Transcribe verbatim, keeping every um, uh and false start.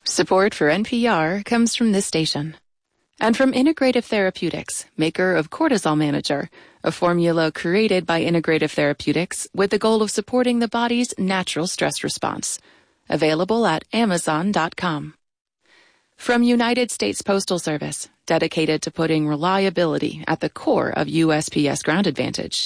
Support for N P R comes from this station. And from Integrative Therapeutics, maker of Cortisol Manager, a formula created by Integrative Therapeutics with the goal of supporting the body's natural stress response. Available at amazon dot com. From United States Postal Service, dedicated to putting reliability at the core of U S P S Ground Advantage.